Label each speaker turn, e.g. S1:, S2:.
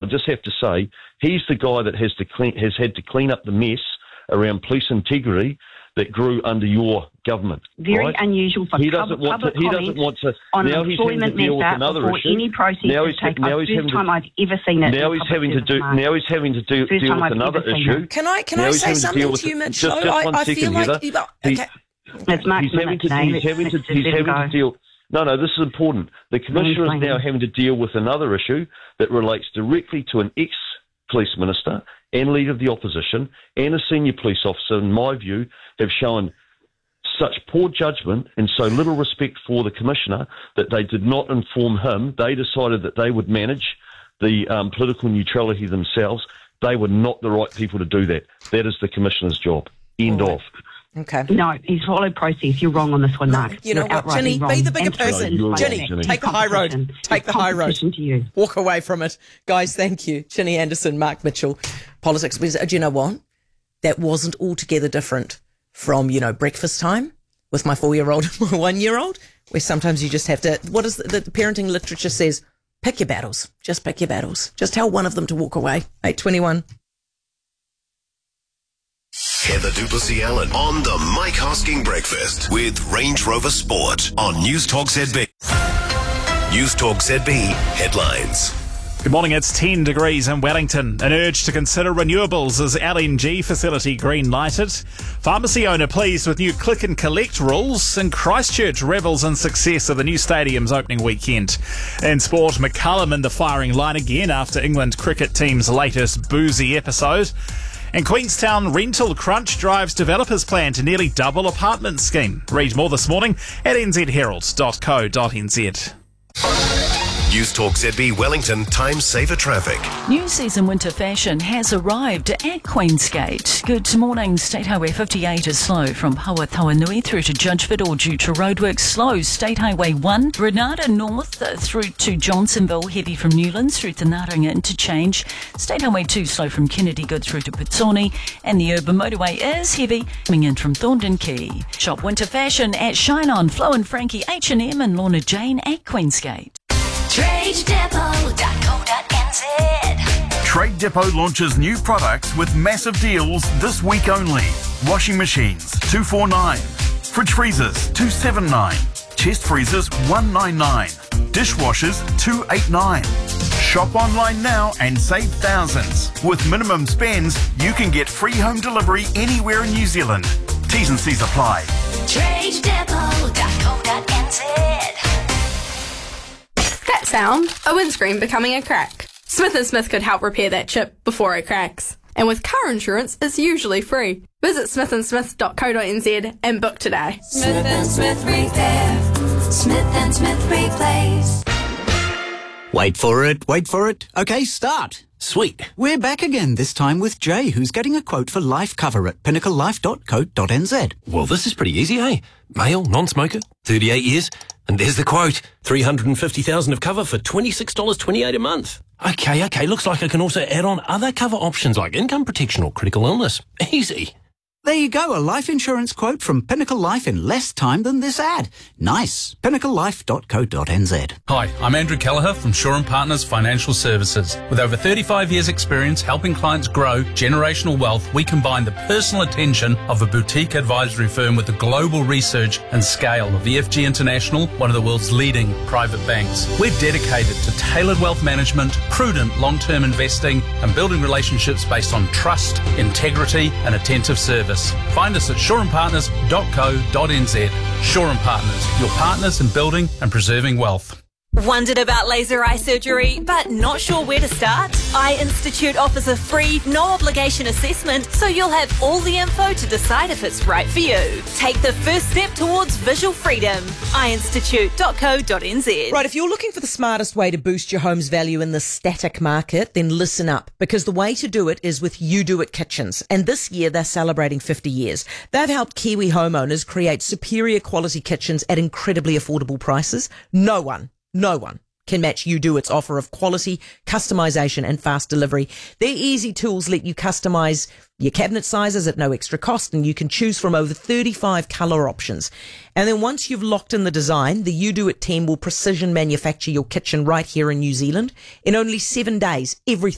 S1: just have to say, he's the guy that has had to clean up the mess around police integrity that grew under your government.
S2: Very unusual for public comment on an employment matter before any process is taken. First time I've ever seen it.
S1: Now he's having to deal with another issue.
S3: Can I say something to you, Mitchell? I feel like... Okay.
S2: It's Mark's minute today.
S1: He's having to deal... No, this is important. The Commissioner is now having to deal with another issue that relates directly to an ex-police minister and leader of the opposition and a senior police officer, in my view, have shown such poor judgment and so little respect for the Commissioner that they did not inform him. They decided that they would manage the political neutrality themselves. They were not the right people to do that. That is the Commissioner's job. End of.
S3: Okay.
S2: No, he's followed process. You're wrong on this one, Mark.
S3: You know what, Ginny, be the bigger person. Ginny, take the high road. Take the high road.
S2: To you.
S3: Walk away from it. Guys, thank you. Ginny Anderson, Mark Mitchell, politics. Do you know what? That wasn't altogether different from, breakfast time with my 4-year-old and my 1-year-old, where sometimes you just have to, what is the parenting literature says, pick your battles. Just pick your battles. Just tell one of them to walk away. 8:21.
S4: Heather Duplessis-Allen on the Mike Hosking Breakfast with Range Rover Sport on News Talk ZB. News Talk ZB headlines.
S5: Good morning, it's 10 degrees in Wellington. An urge to consider renewables as LNG facility green-lighted. Pharmacy owner pleased with new click and collect rules. And Christchurch revels in success of the new stadium's opening weekend. In sport, McCullum in the firing line again after England cricket team's latest boozy episode. And Queenstown rental crunch drives developers' plan to nearly double apartment scheme. Read more this morning at nzherald.co.nz.
S4: News Talk ZB Wellington, time saver traffic.
S6: New season winter fashion has arrived at Queensgate. Good morning. State Highway 58 is slow from Hawatawanui through to Judgeford or due to roadworks. Slow State Highway 1, Granada North through to Johnsonville, heavy from Newlands through to Naringa Interchange. State Highway 2 slow from Kennedy Good through to Pitsoni, and the urban motorway is heavy coming in from Thorndon Quay. Shop winter fashion at Shine On, Flo and Frankie, H&M and Lorna Jane at Queensgate.
S7: TradeDepot.co.nz. Trade Depot launches new products with massive deals this week only. Washing machines, $249. Fridge freezers, $279. Chest freezers, $199. Dishwashers, $289. Shop online now and save thousands. With minimum spends, you can get free home delivery anywhere in New Zealand. T's and C's apply.
S8: TradeDepot.co.nz. That sound, a windscreen becoming a crack. Smith & Smith could help repair that chip before it cracks. And with car insurance, it's usually free. Visit smithandsmith.co.nz and book today.
S9: Smith & Smith Repair. Smith & Smith Replace.
S10: Wait for it. Okay, start. Sweet. We're back again, this time with Jay, who's getting a quote for life cover at pinnaclelife.co.nz.
S11: Well, this is pretty easy, eh? Male, non-smoker, 38 years. And there's the quote. $350,000 of cover for $26.28 a month. Okay, looks like I can also add on other cover options like income protection or critical illness. Easy.
S10: There you go, a life insurance quote from Pinnacle Life in less time than this ad. Nice. pinnaclelife.co.nz.
S12: Hi, I'm Andrew Kelleher from Shaw & Partners Financial Services. With over 35 years' experience helping clients grow generational wealth, we combine the personal attention of a boutique advisory firm with the global research and scale of EFG International, one of the world's leading private banks. We're dedicated to tailored wealth management, prudent long-term investing, and building relationships based on trust, integrity, and attentive service. Find us at shawandpartners.co.nz. Shaw & Partners, your partners in building and preserving wealth.
S13: Wondered about laser eye surgery, but not sure where to start? Eye Institute offers a free, no-obligation assessment, so you'll have all the info to decide if it's right for you. Take the first step towards visual freedom. eyeinstitute.co.nz.
S3: Right, if you're looking for the smartest way to boost your home's value in the static market, then listen up, because the way to do it is with You Do It Kitchens. And this year, they're celebrating 50 years. They've helped Kiwi homeowners create superior quality kitchens at incredibly affordable prices. No one can match You Do It's offer of quality, customization and fast delivery. Their easy tools let you customize your cabinet sizes at no extra cost, and you can choose from over 35 color options. And then once you've locked in the design, the You Do It team will precision manufacture your kitchen right here in New Zealand in only 7 days. Everything